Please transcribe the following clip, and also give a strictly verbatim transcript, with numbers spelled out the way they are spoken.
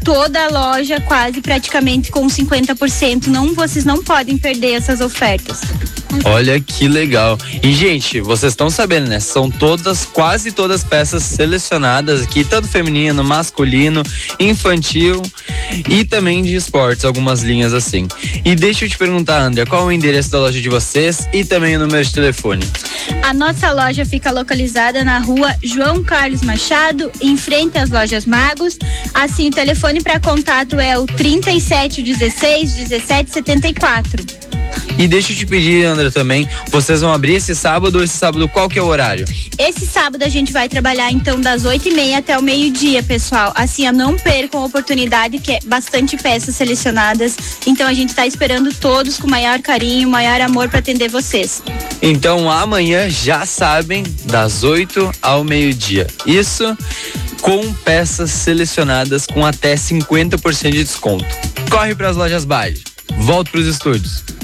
toda a loja quase praticamente com cinquenta por cento. Não, vocês não podem perder essas ofertas. Olha que legal. E, gente, vocês estão sabendo, né? São todas, quase todas peças selecionadas aqui, tanto feminino, masculino, infantil e também de esportes, algumas linhas assim. E deixa eu te perguntar, André, qual é o endereço da loja de vocês e também o número de telefone? A nossa loja fica localizada na rua João Carlos Machado, em frente às lojas Magos. Assim, o telefone para contato é o trinta e sete, dezesseis, dezessete, setenta e quatro. E deixa eu te pedir, André, também, vocês vão abrir esse sábado, esse sábado qual que é o horário? Esse sábado a gente vai trabalhar então das oito e meia até o meio-dia, pessoal. Assim, ó, não percam a oportunidade, que é bastante peças selecionadas. Então a gente tá esperando todos com maior carinho, maior amor para atender vocês. Então amanhã já sabem, das oito ao meio-dia. Isso com peças selecionadas com até cinquenta por cento de desconto. Corre para as lojas Baje. Volto para os estúdios.